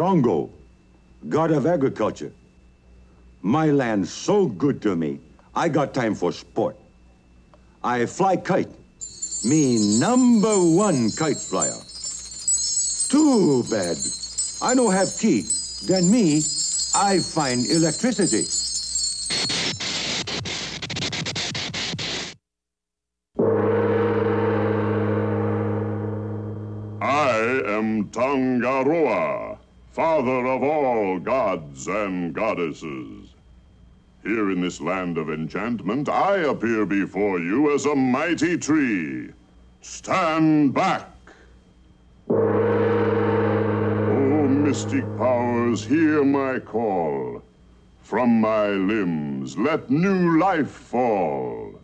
Drongo, god of agriculture. My land so good to me, I got time for sport. I fly kite, me #1 kite flyer. Too bad, I don't have key. Then me, I find electricity. I am Tangaroa, father of all gods and goddesses. Here in this land of enchantment, I appear before you as a mighty tree. Stand back! O mystic powers, hear my call. From my limbs, let new life fall.